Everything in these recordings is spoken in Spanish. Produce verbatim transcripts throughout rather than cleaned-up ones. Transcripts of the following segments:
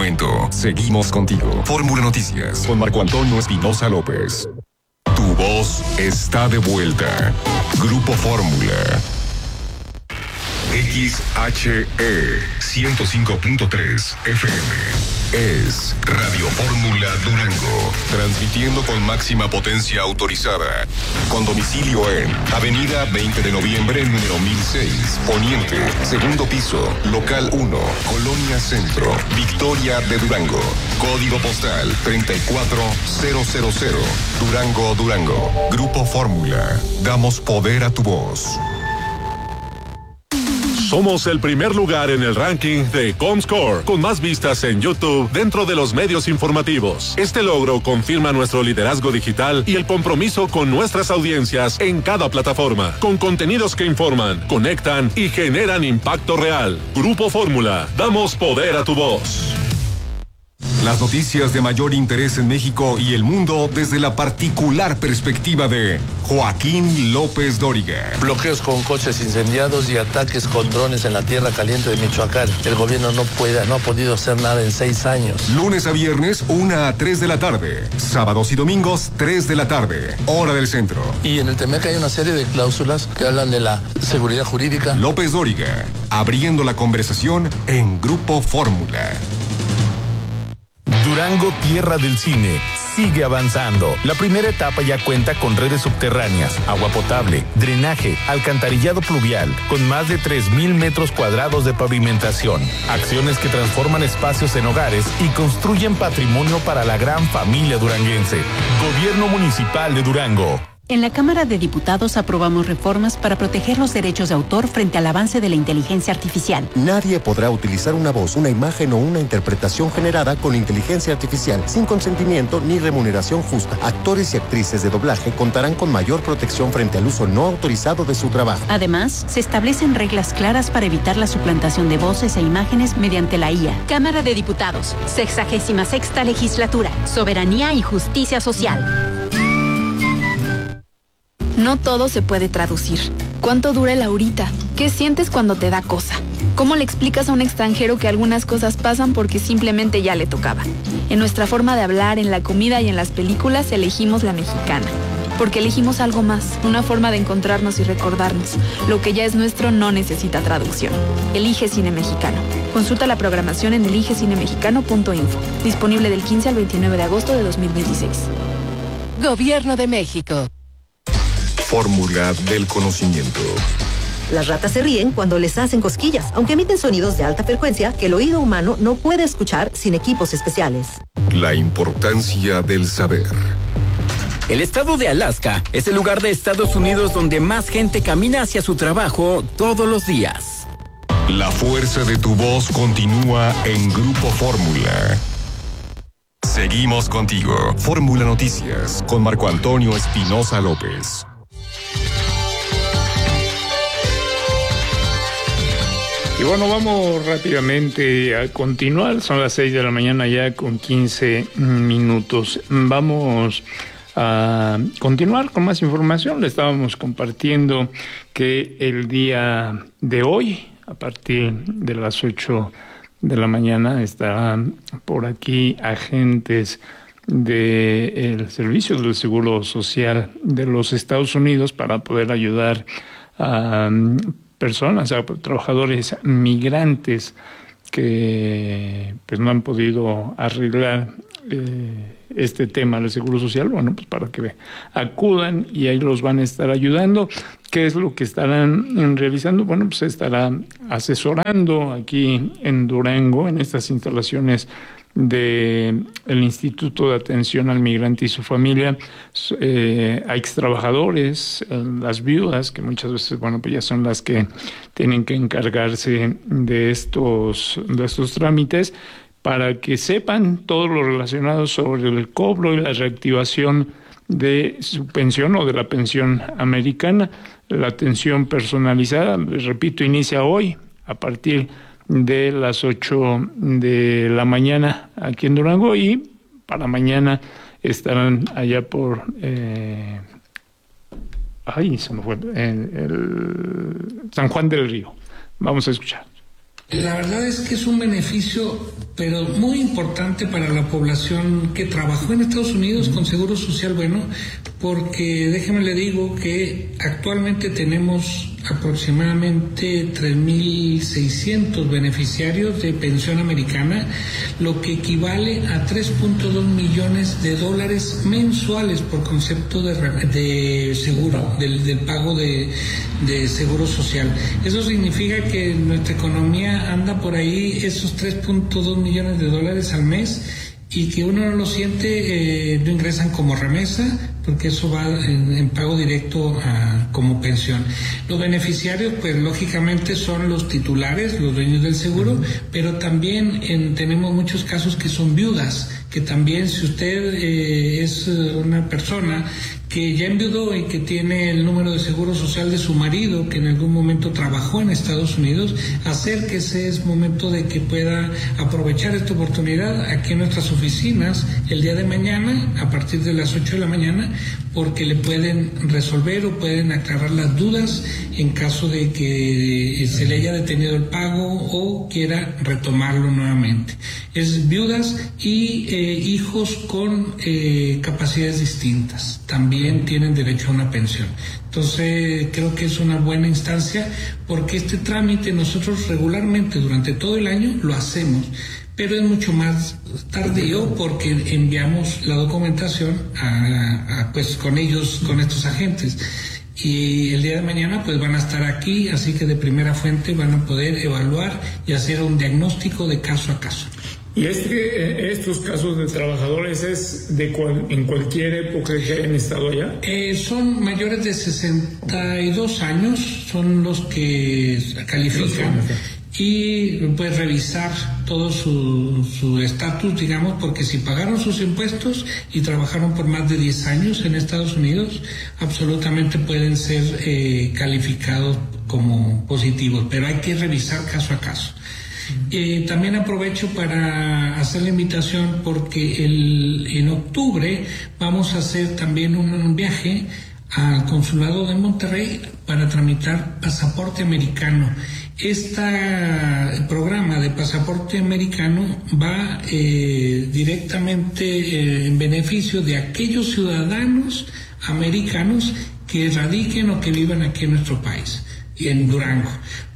momento. Seguimos contigo. Fórmula Noticias con Marco Antonio Espinosa López. Tu voz está de vuelta. Grupo Fórmula. X H E ciento cinco punto tres F M es Radio Fórmula Durango, transmitiendo con máxima potencia autorizada, con domicilio en Avenida veinte de noviembre, número mil seis, Poniente, segundo piso, local uno, Colonia Centro, Victoria de Durango, código postal treinta y cuatro mil, Durango, Durango. Grupo Fórmula, damos poder a tu voz. Somos el primer lugar en el ranking de Comscore, con más vistas en YouTube dentro de los medios informativos. Este logro confirma nuestro liderazgo digital y el compromiso con nuestras audiencias en cada plataforma, con contenidos que informan, conectan y generan impacto real. Grupo Fórmula, damos poder a tu voz. Las noticias de mayor interés en México y el mundo desde la particular perspectiva de Joaquín López Dóriga. Bloqueos con coches incendiados y ataques con drones en la tierra caliente de Michoacán. El gobierno no puede, no ha podido hacer nada en seis años. Lunes a viernes, una a tres de la tarde. Sábados y domingos, tres de la tarde. Hora del centro. Y en el Temec hay una serie de cláusulas que hablan de la seguridad jurídica. López Dóriga, abriendo la conversación en Grupo Fórmula. Durango, tierra del cine, sigue avanzando. La primera etapa ya cuenta con redes subterráneas, agua potable, drenaje, alcantarillado pluvial, con más de tres mil metros cuadrados de pavimentación. Acciones que transforman espacios en hogares y construyen patrimonio para la gran familia duranguense. Gobierno Municipal de Durango. En la Cámara de Diputados aprobamos reformas para proteger los derechos de autor frente al avance de la inteligencia artificial. Nadie podrá utilizar una voz, una imagen o una interpretación generada con inteligencia artificial sin consentimiento ni remuneración justa. Actores y actrices de doblaje contarán con mayor protección frente al uso no autorizado de su trabajo. Además, se establecen reglas claras para evitar la suplantación de voces e imágenes mediante la I A. Cámara de Diputados, sexagésima sexta legislatura, soberanía y justicia social. No todo se puede traducir. ¿Cuánto dura el ahorita? ¿Qué sientes cuando te da cosa? ¿Cómo le explicas a un extranjero que algunas cosas pasan porque simplemente ya le tocaba? En nuestra forma de hablar, en la comida y en las películas elegimos la mexicana. Porque elegimos algo más, una forma de encontrarnos y recordarnos. Lo que ya es nuestro no necesita traducción. Elige Cine Mexicano. Consulta la programación en elige cine mexicano punto info. Disponible del quince al veintinueve de agosto de dos mil veintiséis. Gobierno de México. Fórmula del conocimiento. Las ratas se ríen cuando les hacen cosquillas, aunque emiten sonidos de alta frecuencia que el oído humano no puede escuchar sin equipos especiales. La importancia del saber. El estado de Alaska es el lugar de Estados Unidos donde más gente camina hacia su trabajo todos los días. La fuerza de tu voz continúa en Grupo Fórmula. Seguimos contigo. Fórmula Noticias con Marco Antonio Espinosa López. Y bueno, vamos rápidamente a continuar. Son las seis de la mañana ya con quince minutos. Vamos a continuar con más información. Le estábamos compartiendo que el día de hoy, a partir de las ocho de la mañana, estarán por aquí agentes del Servicio del Seguro Social de los Estados Unidos para poder ayudar a personas, a trabajadores migrantes que pues no han podido arreglar eh, este tema del Seguro Social. Bueno, pues para que acudan y ahí los van a estar ayudando. ¿Qué es lo que estarán realizando? Bueno, pues estarán asesorando aquí en Durango, en estas instalaciones del Instituto de Atención al Migrante y su familia, eh, a extrabajadores, eh, las viudas, que muchas veces, bueno, pues ya son las que tienen que encargarse de estos, de estos trámites, para que sepan todo lo relacionado sobre el cobro y la reactivación de su pensión o de la pensión americana. La atención personalizada, les repito, inicia hoy a partir de las ocho de la mañana aquí en Durango, y para mañana estarán allá por eh, ay, se me fue el, el San Juan del Río. Vamos a escuchar. La verdad es que es un beneficio pero muy importante para la población que trabajó en Estados Unidos con Seguro Social Bueno, porque déjeme le digo que actualmente tenemos aproximadamente tres mil seiscientos beneficiarios de pensión americana, lo que equivale a tres punto dos millones de dólares mensuales por concepto de, de seguro, del, del pago de, de seguro social. Eso significa que nuestra economía anda por ahí esos tres punto dos millones de dólares al mes, y que uno no lo siente, eh, no ingresan como remesa, porque eso va en, en pago directo a, como pensión. Los beneficiarios, pues lógicamente son los titulares, los dueños del seguro, pero también en, tenemos muchos casos que son viudas, que también si usted eh, es una persona que ya enviudó y que tiene el número de seguro social de su marido, que en algún momento trabajó en Estados Unidos, acérquese, es momento de que pueda aprovechar esta oportunidad aquí en nuestras oficinas el día de mañana, a partir de las ocho de la mañana, porque le pueden resolver o pueden aclarar las dudas en caso de que se le haya detenido el pago o quiera retomarlo nuevamente. Es viudas y eh, hijos con eh, capacidades distintas, también tienen derecho a una pensión. Entonces creo que es una buena instancia, porque este trámite nosotros regularmente durante todo el año lo hacemos, pero es mucho más tardío porque enviamos la documentación a, a, pues con ellos, con estos agentes. Y el día de mañana pues van a estar aquí, así que de primera fuente van a poder evaluar y hacer un diagnóstico de caso a caso. ¿Y este, estos casos de trabajadores es de cual, en cualquier época que hayan estado allá? Eh, son mayores de sesenta y dos años, son los que califican. Y pues revisar todo su su estatus, digamos, porque si pagaron sus impuestos y trabajaron por más de diez años en Estados Unidos, absolutamente pueden ser eh, calificados como positivos, pero hay que revisar caso a caso. Eh, también aprovecho para hacer la invitación porque el, en octubre vamos a hacer también un, un viaje al Consulado de Monterrey para tramitar pasaporte americano. Este programa de pasaporte americano va eh, directamente eh, en beneficio de aquellos ciudadanos americanos que radiquen o que vivan aquí en nuestro país, en Durango.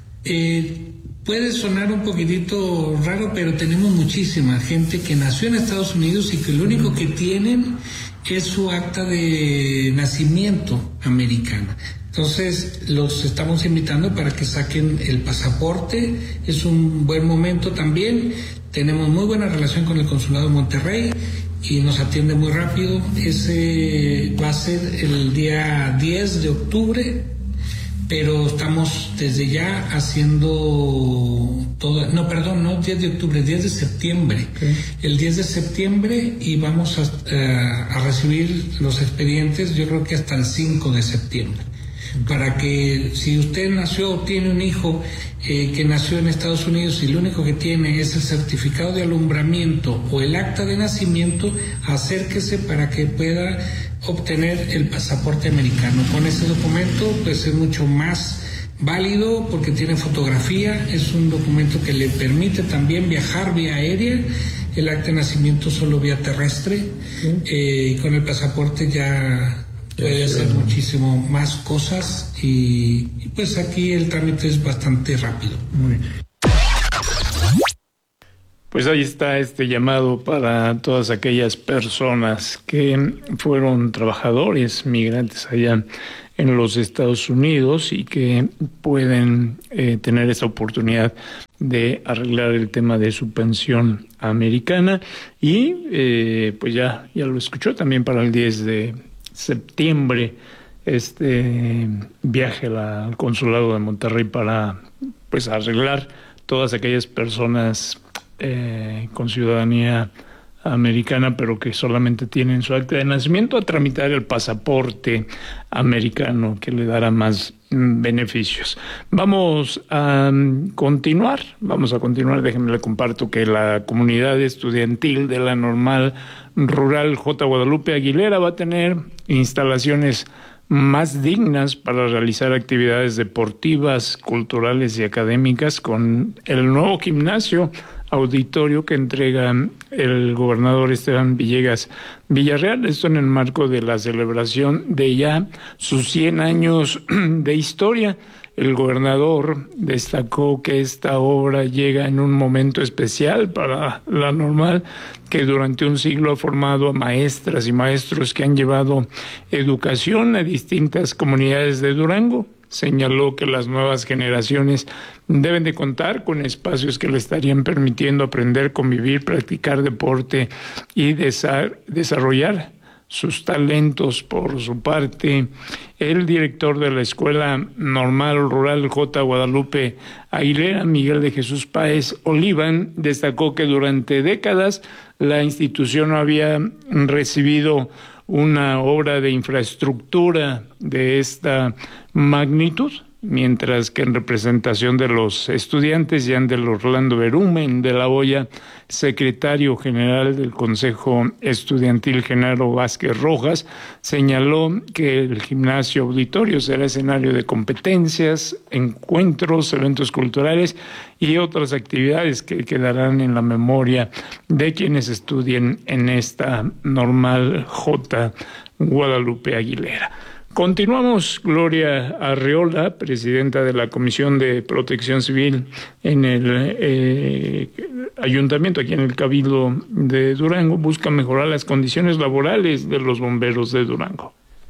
Eh, Puede sonar un poquitito raro, pero tenemos muchísima gente que nació en Estados Unidos y que lo único que tienen es su acta de nacimiento americana. Entonces los estamos invitando para que saquen el pasaporte, es un buen momento también. Tenemos muy buena relación con el Consulado de Monterrey y nos atiende muy rápido. Ese va a ser el día diez de octubre. Pero estamos desde ya haciendo todo, no, perdón, no diez de octubre, diez de septiembre. Okay. El diez de septiembre y vamos a, uh, a recibir los expedientes, yo creo que hasta el cinco de septiembre. Okay. Para que si usted nació o tiene un hijo eh, que nació en Estados Unidos y lo único que tiene es el certificado de alumbramiento o el acta de nacimiento, acérquese para que pueda obtener el pasaporte americano. Con ese documento pues es mucho más válido porque tiene fotografía, es un documento que le permite también viajar vía aérea, el acta de nacimiento solo vía terrestre, sí. eh, con el pasaporte ya puede hacer muchísimo más cosas y, y pues aquí el trámite es bastante rápido. Muy bien. Pues ahí está este llamado para todas aquellas personas que fueron trabajadores migrantes allá en los Estados Unidos y que pueden eh, tener esa oportunidad de arreglar el tema de su pensión americana. Y eh, pues ya, ya lo escuchó también para el diez de septiembre este viaje al Consulado de Monterrey para pues arreglar todas aquellas personas Eh, con ciudadanía americana, pero que solamente tienen su acta de nacimiento, a tramitar el pasaporte americano que le dará más mm, beneficios. Vamos a um, continuar, vamos a continuar. Déjenme le comparto que la comunidad estudiantil de la Normal Rural J. Guadalupe Aguilera va a tener instalaciones más dignas para realizar actividades deportivas, culturales y académicas con el nuevo gimnasio auditorio que entrega el gobernador Esteban Villegas Villarreal, esto en el marco de la celebración de ya sus cien años de historia. El gobernador destacó que esta obra llega en un momento especial para la Normal, que durante un siglo ha formado a maestras y maestros que han llevado educación a distintas comunidades de Durango. Señaló que las nuevas generaciones deben de contar con espacios que le estarían permitiendo aprender, convivir, practicar deporte y desarrollar sus talentos. Por su parte, el director de la Escuela Normal Rural J. Guadalupe Aguilera, Miguel de Jesús Páez Oliván, destacó que durante décadas la institución no había recibido una obra de infraestructura de esta magnitud, mientras que en representación de los estudiantes, Yandel Orlando Berumen de la Hoya, secretario general del Consejo Estudiantil Genaro Vázquez Rojas, señaló que el gimnasio auditorio será escenario de competencias, encuentros, eventos culturales y otras actividades que quedarán en la memoria de quienes estudien en esta Normal J. Guadalupe Aguilera. Continuamos. Gloria Arreola, presidenta de la Comisión de Protección Civil en el eh, Ayuntamiento, aquí en el Cabildo de Durango, busca mejorar las condiciones laborales de los bomberos de Durango.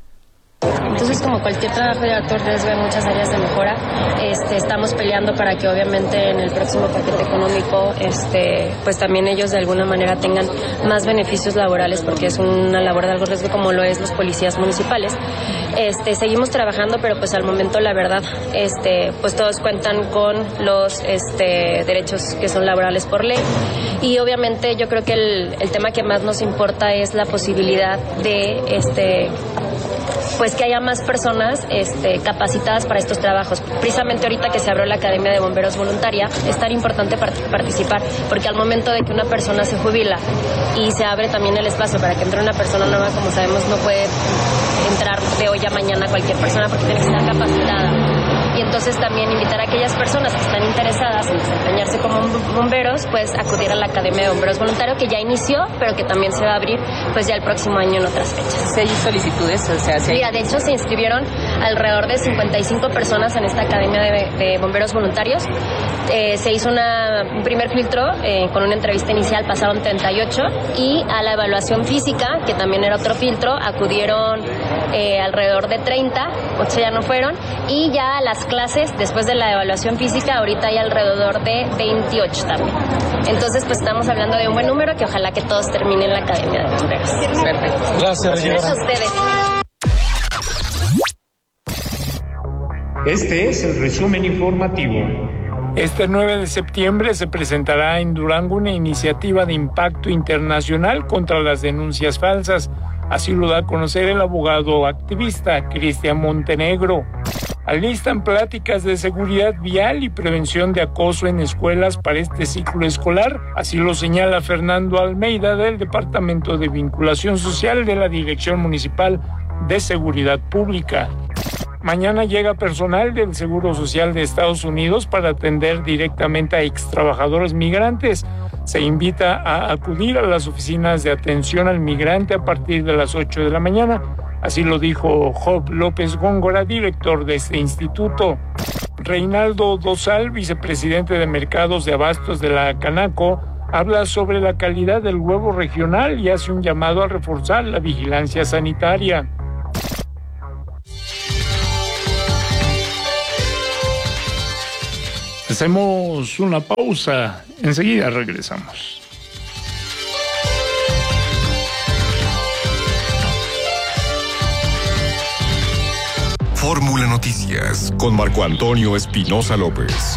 Entonces, como cualquier trabajo de alto riesgo, hay muchas áreas de mejora. Este, estamos peleando para que obviamente en el próximo paquete económico, este, pues también ellos de alguna manera tengan más beneficios laborales, porque es una labor de alto riesgo como lo es los policías municipales. Este, seguimos trabajando, pero pues al momento la verdad, este, pues todos cuentan con los este, derechos que son laborales por ley. Y obviamente yo creo que el, el tema que más nos importa es la posibilidad de este pues que haya más personas este, capacitadas para estos trabajos. Precisamente ahorita que se abrió la Academia de Bomberos Voluntaria, es tan importante part- participar, porque al momento de que una persona se jubila y se abre también el espacio para que entre una persona nueva, como sabemos, no puede entrar de hoy a mañana cualquier persona porque tiene que estar capacitada. Y entonces también invitar a aquellas personas que están interesadas en desempeñarse como bomberos, pues acudir a la Academia de Bomberos Voluntarios, que ya inició, pero que también se va a abrir pues ya el próximo año en otras fechas. ¿Hay solicitudes? O sea, ¿sí? Mira, de hecho se inscribieron alrededor de cincuenta y cinco personas en esta Academia de, de Bomberos Voluntarios. Eh, se hizo una, un primer filtro eh, con una entrevista inicial, pasaron treinta y ocho, y a la evaluación física, que también era otro filtro, acudieron eh, alrededor de treinta, ocho ya no fueron, y ya a las clases, después de la evaluación física, ahorita hay alrededor de veintiocho también. Entonces, pues estamos hablando de un buen número, que ojalá que todos terminen la Academia de Bomberos. Perfecto. Gracias. Gracias a ustedes. Este es el resumen informativo. Este nueve de septiembre se presentará en Durango una iniciativa de impacto internacional contra las denuncias falsas. Así lo da a conocer el abogado activista Cristian Montenegro. Alistan pláticas de seguridad vial y prevención de acoso en escuelas para este ciclo escolar. Así lo señala Fernando Almeida del Departamento de Vinculación Social de la Dirección Municipal de Seguridad Pública. Mañana llega personal del Seguro Social de Estados Unidos para atender directamente a extrabajadores migrantes. Se invita a acudir a las oficinas de atención al migrante a partir de las ocho de la mañana. Así lo dijo Job López Góngora, director de este instituto. Reinaldo Dosal, vicepresidente de Mercados de Abastos de la Canaco, habla sobre la calidad del huevo regional y hace un llamado a reforzar la vigilancia sanitaria. Hacemos una pausa, enseguida regresamos. Fórmula Noticias con Marco Antonio Espinosa López.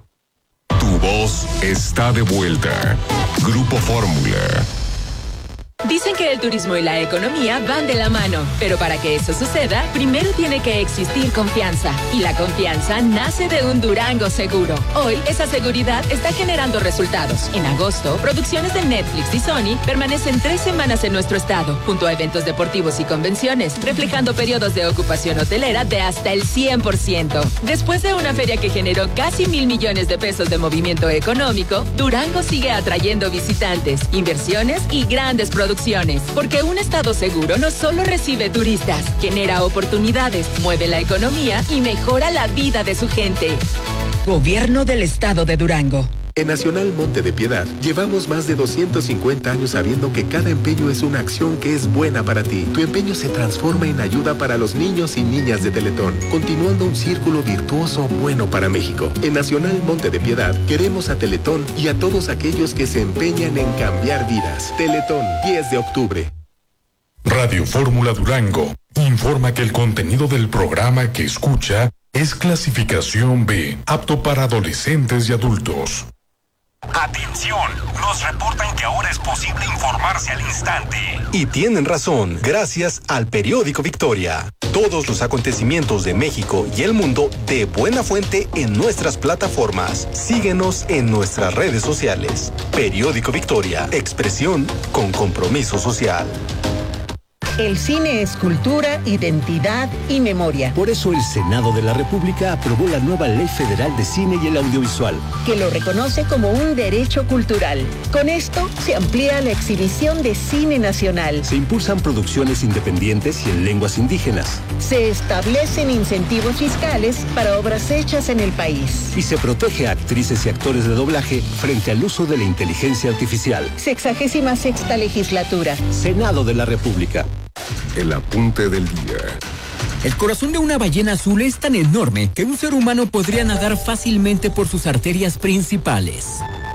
Tu voz está de vuelta. Grupo Fórmula. Dicen que el turismo y la economía van de la mano, pero para que eso suceda, primero tiene que existir confianza. Y la confianza nace de un Durango seguro. Hoy, esa seguridad está generando resultados. En agosto, producciones de Netflix y Sony permanecen tres semanas en nuestro estado, junto a eventos deportivos y convenciones, reflejando periodos de ocupación hotelera de hasta el cien por ciento. Después de una feria que generó casi mil millones de pesos de movimiento económico, Durango sigue atrayendo visitantes, inversiones y grandes producciones. Porque un estado seguro no solo recibe turistas, genera oportunidades, mueve la economía y mejora la vida de su gente. Gobierno del Estado de Durango. En Nacional Monte de Piedad, llevamos más de doscientos cincuenta años sabiendo que cada empeño es una acción que es buena para ti. Tu empeño se transforma en ayuda para los niños y niñas de Teletón, continuando un círculo virtuoso bueno para México. En Nacional Monte de Piedad, queremos a Teletón y a todos aquellos que se empeñan en cambiar vidas. Teletón, diez de octubre. Radio Fórmula Durango informa que el contenido del programa que escucha es clasificación B, apto para adolescentes y adultos. Atención, nos reportan que ahora es posible informarse al instante. Y tienen razón, gracias al periódico Victoria. Todos los acontecimientos de México y el mundo de buena fuente en nuestras plataformas. Síguenos en nuestras redes sociales. Periódico Victoria, expresión con compromiso social. El cine es cultura, identidad y memoria. Por eso el Senado de la República aprobó la nueva Ley Federal de Cine y el Audiovisual, que lo reconoce como un derecho cultural. Con esto se amplía la exhibición de cine nacional. Se impulsan producciones independientes y en lenguas indígenas. Se establecen incentivos fiscales para obras hechas en el país. Y se protege a actrices y actores de doblaje frente al uso de la inteligencia artificial. Sexagésima sexta legislatura. Senado de la República. El apunte del día. El corazón de una ballena azul es tan enorme que un ser humano podría nadar fácilmente por sus arterias principales.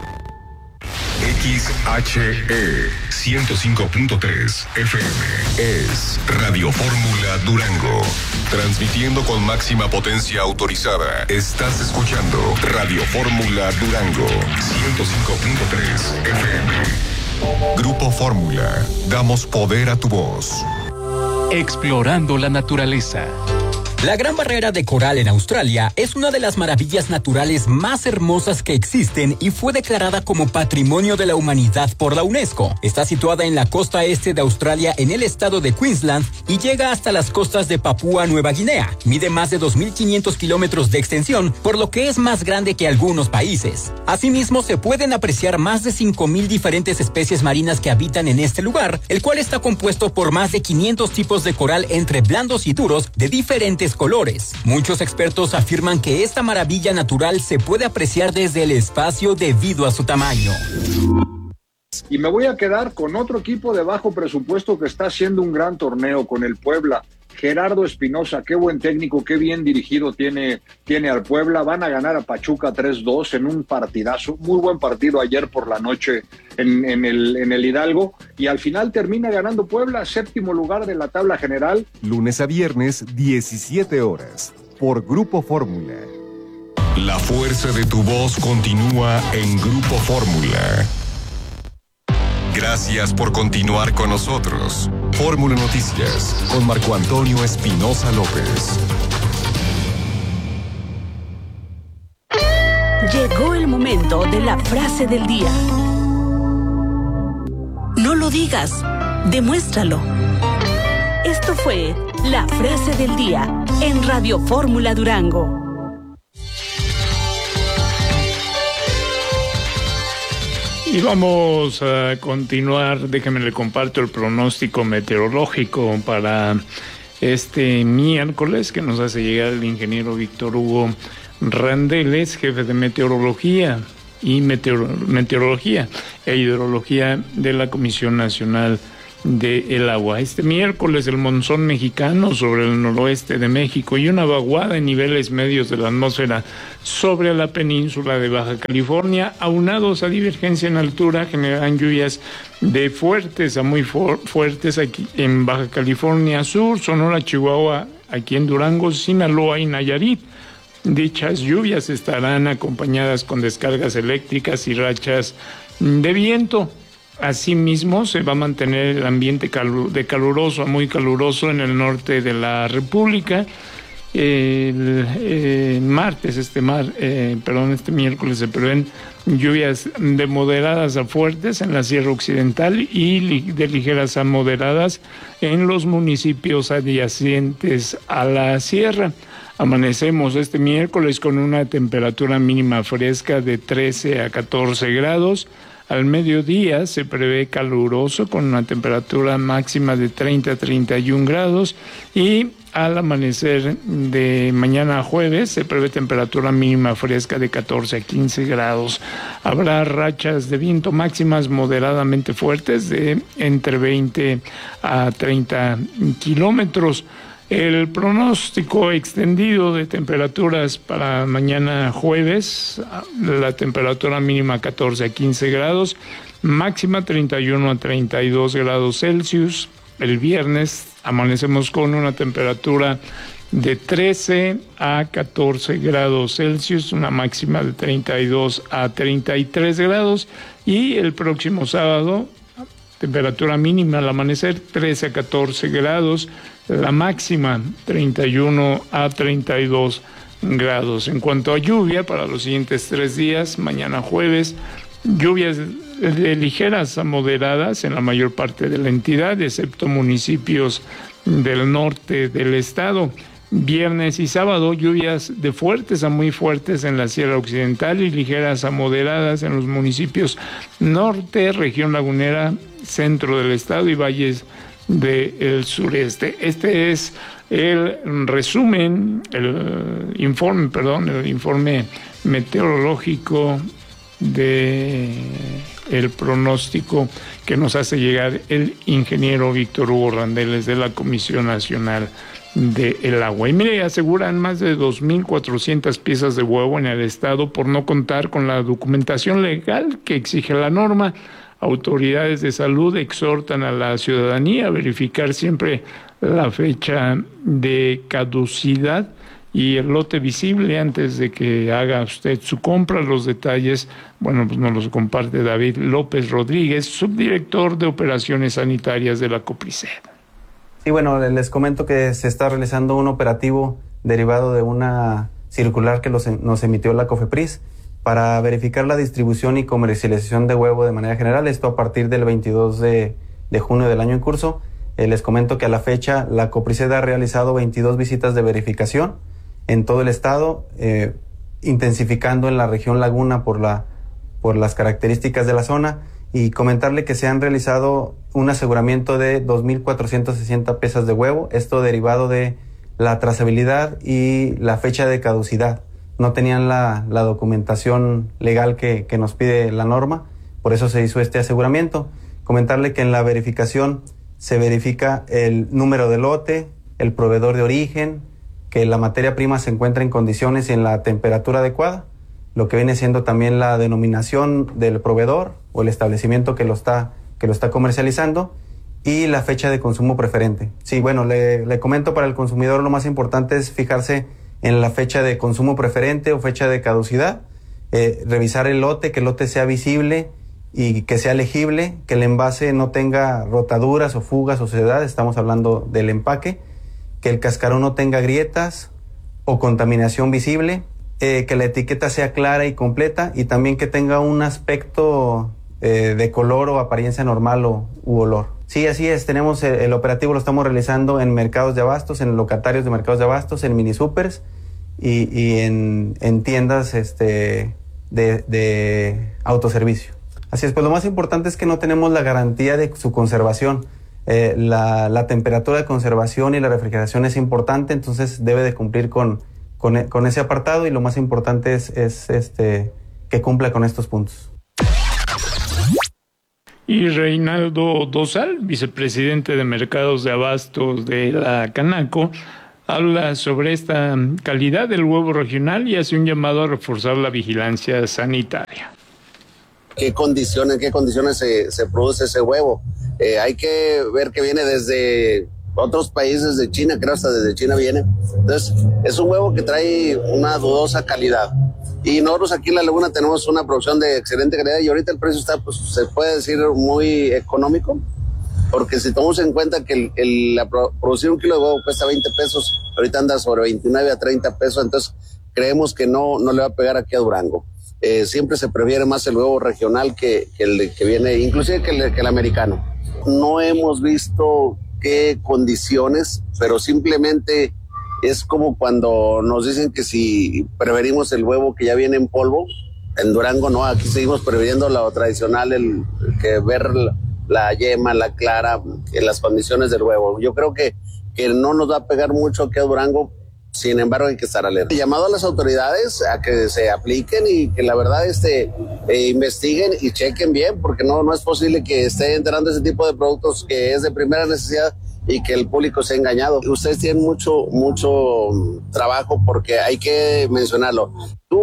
X H E ciento cinco punto tres F M es Radio Fórmula Durango. Transmitiendo con máxima potencia autorizada. Estás escuchando Radio Fórmula Durango ciento cinco punto tres F M. Grupo Fórmula. Damos poder a tu voz. Explorando la naturaleza. La Gran Barrera de Coral en Australia es una de las maravillas naturales más hermosas que existen y fue declarada como Patrimonio de la Humanidad por la UNESCO. Está situada en la costa este de Australia en el estado de Queensland y llega hasta las costas de Papúa Nueva Guinea. Mide más de dos mil quinientos kilómetros de extensión, por lo que es más grande que algunos países. Asimismo, se pueden apreciar más de cinco mil diferentes especies marinas que habitan en este lugar, el cual está compuesto por más de quinientos tipos de coral entre blandos y duros de diferentes colores. Muchos expertos afirman que esta maravilla natural se puede apreciar desde el espacio debido a su tamaño. Y me voy a quedar con otro equipo de bajo presupuesto que está haciendo un gran torneo con el Puebla. Gerardo Espinosa, qué buen técnico, qué bien dirigido tiene, tiene al Puebla. Van a ganar a Pachuca tres dos en un partidazo, muy buen partido ayer por la noche en, en, el, en el Hidalgo, y al final termina ganando Puebla, séptimo lugar de la tabla general. Lunes a viernes, diecisiete horas, por Grupo Fórmula. La fuerza de tu voz continúa en Grupo Fórmula. Gracias por continuar con nosotros. Fórmula Noticias con Marco Antonio Espinosa López. Llegó el momento de la frase del día. No lo digas, demuéstralo. Esto fue la frase del día en Radio Fórmula Durango. Y vamos a continuar, déjenme le comparto el pronóstico meteorológico para este miércoles que nos hace llegar el ingeniero Víctor Hugo Randeles, jefe de meteorología y meteor, meteorología e hidrología de la Comisión Nacional del Agua. Este miércoles el monzón mexicano sobre el noroeste de México y una vaguada en niveles medios de la atmósfera sobre la península de Baja California, aunados a divergencia en altura, generan lluvias de fuertes a muy fu- fuertes aquí en Baja California Sur, Sonora, Chihuahua, aquí en Durango, Sinaloa y Nayarit. Dichas lluvias estarán acompañadas con descargas eléctricas y rachas de viento. Asimismo, se va a mantener el ambiente calu- de caluroso a muy caluroso en el norte de la República. El eh, martes, este mar, eh, perdón, este miércoles se prevén lluvias de moderadas a fuertes en la Sierra Occidental y li- de ligeras a moderadas en los municipios adyacentes a la sierra. Amanecemos este miércoles con una temperatura mínima fresca de trece a catorce grados. Al mediodía se prevé caluroso con una temperatura máxima de treinta a treinta y un grados y al amanecer de mañana jueves se prevé temperatura mínima fresca de catorce a quince grados. Habrá rachas de viento máximas moderadamente fuertes de entre veinte a treinta kilómetros. El pronóstico extendido de temperaturas para mañana jueves, la temperatura mínima catorce a quince grados, máxima treinta y uno a treinta y dos grados Celsius. El viernes amanecemos con una temperatura de trece a catorce grados Celsius, una máxima de treinta y dos a treinta y tres grados. Y el próximo sábado, temperatura mínima al amanecer trece a catorce grados, la máxima treinta y uno a treinta y dos grados. En cuanto a lluvia, para los siguientes tres días, mañana jueves, lluvias de ligeras a moderadas en la mayor parte de la entidad, excepto municipios del norte del estado. Viernes y sábado, lluvias de fuertes a muy fuertes en la Sierra Occidental y ligeras a moderadas en los municipios norte, región lagunera, centro del estado y valles del sureste. Este es el resumen, el informe, perdón, el informe meteorológico de el pronóstico que nos hace llegar el ingeniero Víctor Hugo Randeles de la Comisión Nacional del Agua. Y mire, aseguran más de dos mil cuatrocientas piezas de huevo en el estado por no contar con la documentación legal que exige la norma. Autoridades de salud exhortan a la ciudadanía a verificar siempre la fecha de caducidad y el lote visible antes de que haga usted su compra. Los detalles, bueno, pues nos los comparte David López Rodríguez, subdirector de Operaciones Sanitarias de la COPRISED. Sí, bueno, les comento que se está realizando un operativo derivado de una circular que los, nos emitió la COFEPRIS para verificar la distribución y comercialización de huevo de manera general, esto a partir del veintidós de junio del año en curso. Eh, les comento que a la fecha la COPRISED ha realizado veintidós visitas de verificación en todo el estado, eh, intensificando en la región Laguna por, la, por las características de la zona, y comentarle que se han realizado un aseguramiento de dos mil cuatrocientas sesenta piezas de huevo, esto derivado de la trazabilidad y la fecha de caducidad. No tenían la, la documentación legal que, que nos pide la norma, por eso se hizo este aseguramiento. Comentarle que en la verificación se verifica el número de lote, el proveedor de origen, que la materia prima se encuentra en condiciones y en la temperatura adecuada, lo que viene siendo también la denominación del proveedor o el establecimiento que lo está, que lo está comercializando, y la fecha de consumo preferente. Sí, bueno, le, le comento, para el consumidor lo más importante es fijarse en la fecha de consumo preferente o fecha de caducidad, eh, revisar el lote, que el lote sea visible y que sea legible, que el envase no tenga rotaduras o fugas o suciedad, estamos hablando del empaque, que el cascarón no tenga grietas o contaminación visible, eh, que la etiqueta sea clara y completa, y también que tenga un aspecto eh, de color o apariencia normal o, u olor. Sí, así es, tenemos el, el operativo, lo estamos realizando en mercados de abastos, en locatarios de mercados de abastos, en mini supers y, y en, en tiendas este, de, de autoservicio. Así es, pues lo más importante es que no tenemos la garantía de su conservación. Eh, la, la temperatura de conservación y la refrigeración es importante, entonces debe de cumplir con, con, con ese apartado, y lo más importante es, es este, que cumpla con estos puntos. Y Reinaldo Dosal, vicepresidente de Mercados de Abastos de la Canaco, habla sobre esta calidad del huevo regional y hace un llamado a reforzar la vigilancia sanitaria. ¿Qué condiciones, en qué condiciones se, se produce ese huevo? Eh, hay que ver que viene desde otros países, de China, creo hasta desde China viene. Entonces, es un huevo que trae una dudosa calidad. Y nosotros aquí en La Laguna tenemos una producción de excelente calidad y ahorita el precio está, pues se puede decir, muy económico, porque si tomamos en cuenta que el, el, la, producir un kilo de huevo cuesta veinte pesos, ahorita anda sobre veintinueve a treinta pesos, entonces creemos que no, no le va a pegar aquí a Durango. Eh, siempre se prefiere más el huevo regional que, que el que viene, inclusive que el, que el americano. No hemos visto qué condiciones, pero simplemente es como cuando nos dicen que si preferimos el huevo que ya viene en polvo, en Durango no, aquí seguimos prefiriendo lo tradicional, el, el que ver la, la yema, la clara, en las condiciones del huevo. Yo creo que, que no nos va a pegar mucho aquí a Durango. Sin embargo, hay que estar alerta. Llamado a las autoridades a que se apliquen y que la verdad este, eh, investiguen y chequen bien, porque no, no es posible que esté entrando ese tipo de productos que es de primera necesidad y que el público sea engañado. Ustedes tienen mucho, mucho trabajo porque hay que mencionarlo.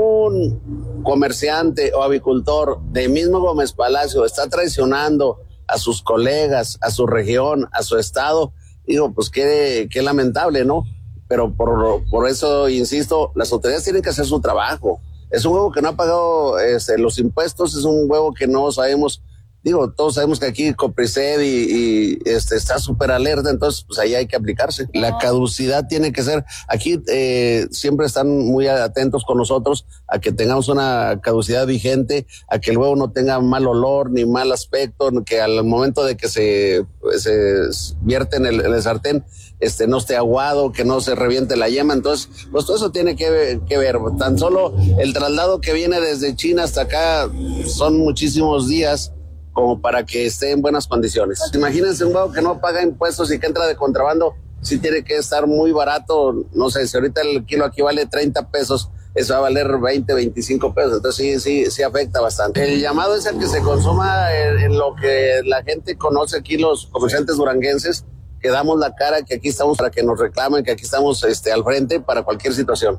Un comerciante o avicultor de mismo Gómez Palacio está traicionando a sus colegas, a su región, a su estado. Digo, pues qué, qué lamentable, ¿no? Pero por, por eso, insisto, las autoridades tienen que hacer su trabajo. Es un huevo que no ha pagado este, los impuestos, es un huevo que no sabemos, digo, todos sabemos que aquí Copriced y, y este, está súper alerta, entonces pues ahí hay que aplicarse. La caducidad tiene que ser, aquí eh, siempre están muy atentos con nosotros a que tengamos una caducidad vigente, a que el huevo no tenga mal olor ni mal aspecto, que al momento de que se, se vierte en el, en el sartén, este no esté aguado, que no se reviente la yema. Entonces, pues todo eso tiene que, que ver. Tan solo el traslado que viene desde China hasta acá son muchísimos días como para que esté en buenas condiciones. Imagínense un huevo que no paga impuestos y que entra de contrabando, sí tiene que estar muy barato. No sé, si ahorita el kilo aquí vale treinta pesos, eso va a valer veinte, veinticinco pesos. Entonces sí, sí, sí afecta bastante. El llamado es el que se consuma en, en lo que la gente conoce aquí, los comerciantes duranguenses, que damos la cara, que aquí estamos para que nos reclamen, que aquí estamos este, al frente para cualquier situación.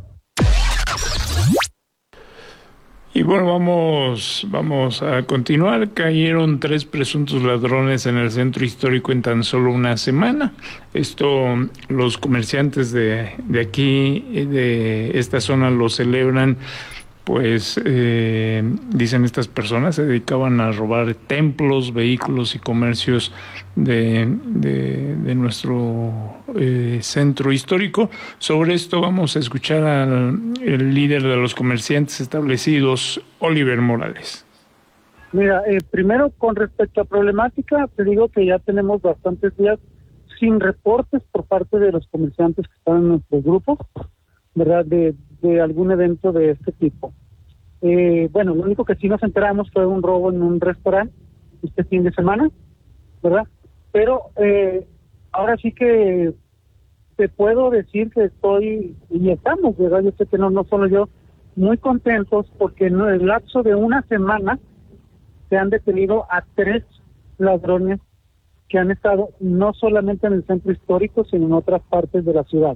Y bueno, vamos, vamos a continuar. Cayeron tres presuntos ladrones en el centro histórico en tan solo una semana. Esto, los comerciantes de, de aquí, de esta zona, lo celebran. Pues eh, dicen estas personas se dedicaban a robar templos, vehículos y comercios de, de, de nuestro eh, centro histórico. Sobre esto vamos a escuchar al el líder de los comerciantes establecidos, Oliver Morales. Mira, eh, primero con respecto a problemática, te digo que ya tenemos bastantes días sin reportes por parte de los comerciantes que están en nuestro grupo, ¿verdad? De, de algún evento de este tipo. Eh, bueno, lo único que sí nos enteramos fue un robo en un restaurante este fin de semana, ¿verdad? Pero eh, ahora sí que te puedo decir que estoy, y estamos, ¿verdad? Yo sé que no, no solo yo, muy contentos porque en el lapso de una semana se han detenido a tres ladrones que han estado no solamente en el centro histórico, sino en otras partes de la ciudad,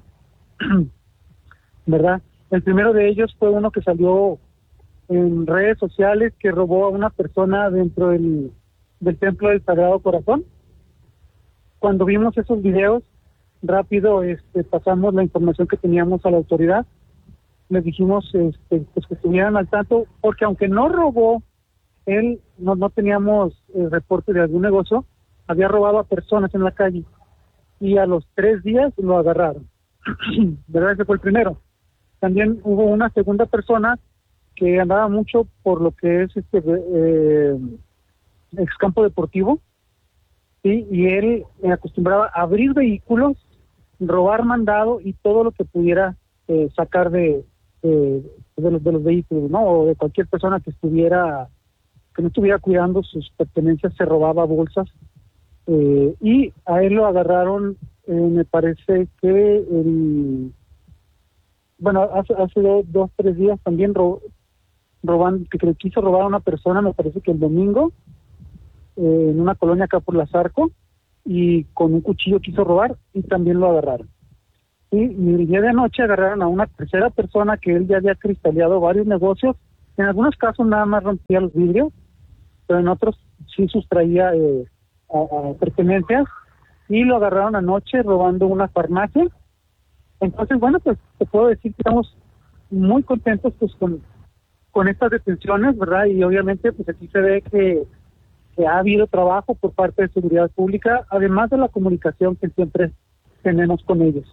¿verdad? El primero de ellos fue uno que salió en redes sociales, que robó a una persona dentro del, del Templo del Sagrado Corazón. Cuando vimos esos videos, rápido este, pasamos la información que teníamos a la autoridad. Les dijimos este, pues que estuvieran al tanto, porque aunque no robó, él no, no teníamos el reporte de algún negocio, había robado a personas en la calle y a los tres días lo agarraron. ¿Verdad? Ese fue el primero. También hubo una segunda persona que andaba mucho por lo que es este eh, ex campo deportivo, ¿sí? Y él eh, acostumbraba a abrir vehículos, robar mandado y todo lo que pudiera eh, sacar de, eh, de, los, de los vehículos, ¿no? O de cualquier persona que estuviera que no estuviera cuidando sus pertenencias, se robaba bolsas. Eh, y a él lo agarraron, eh, me parece que el, bueno, hace, hace dos, dos, tres días también ro, roban, que, que quiso robar a una persona, me parece que el domingo, eh, en una colonia acá por la Zarco, y con un cuchillo quiso robar y también lo agarraron. Y, y el día de anoche agarraron a una tercera persona que él ya había cristaleado varios negocios. En algunos casos nada más rompía los vidrios, pero en otros sí sustraía eh, a, a pertenencias, y lo agarraron anoche robando una farmacia. Entonces, bueno, pues te puedo decir que estamos muy contentos pues con, con estas detenciones, ¿verdad? Y obviamente pues aquí se ve que, que ha habido trabajo por parte de seguridad pública, además de la comunicación que siempre tenemos con ellos.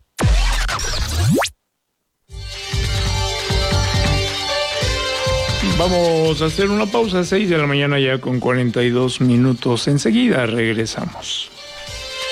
Vamos a hacer una pausa, seis de la mañana ya con cuarenta y dos minutos. Enseguida regresamos.